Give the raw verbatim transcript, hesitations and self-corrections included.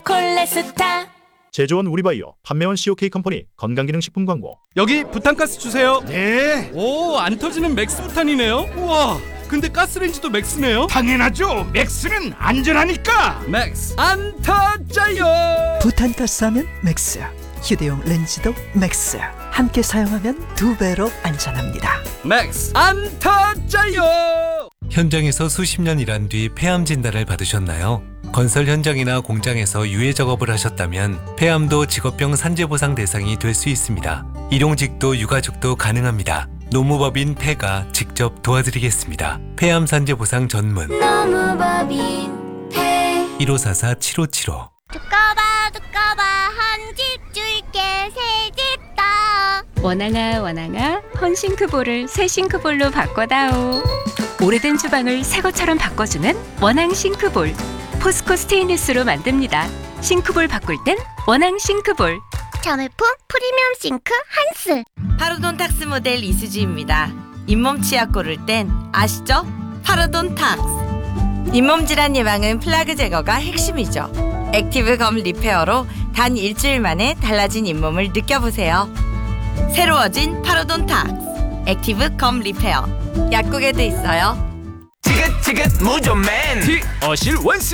콜레스타. 제조원 우리바이오, 판매원 씨오케이 컴퍼니 건강기능식품 광고. 여기 부탄가스 주세요. 네, 오, 안 터지는 맥스 부탄이네요. 우와, 근데 가스레인지도 맥스네요. 당연하죠. 맥스는 안전하니까. 맥스 안 터져요. 부탄가스 하면 맥스, 휴대용 렌즈도 맥스. 함께 사용하면 두 배로 안전합니다. 맥스 안 터져요. 현장에서 수십 년 일한 뒤 폐암 진단을 받으셨나요? 건설 현장이나 공장에서 유해 작업을 하셨다면 폐암도 직업병 산재보상 대상이 될 수 있습니다. 일용직도 유가족도 가능합니다. 노무법인 폐가 직접 도와드리겠습니다. 폐암 산재보상 전문 노무법인 폐. 일오사사 칠오칠오. 두꺼봐 두꺼봐 한 집 줄게 새 집 다. 원앙아 원앙아 헌싱크볼을 새 싱크볼로 바꿔다오. 오래된 주방을 새 것처럼 바꿔주는 원앙 싱크볼. 포스코 스테인리스로 만듭니다. 싱크볼 바꿀 땐 원앙 싱크볼. 자매품 프리미엄 싱크 한스. 파로돈탁스 모델 이수지입니다. 잇몸 치약 고를 땐 아시죠? 파로돈탁스. 잇몸 질환 예방은 플라그 제거가 핵심이죠. 액티브 검 리페어로 단 일주일 만에 달라진 잇몸을 느껴보세요. 새로워진 파로돈탁스 액티브 검 리페어. 약국에도 있어요. 지긋지긋 무좀맨. 티 어실 원스.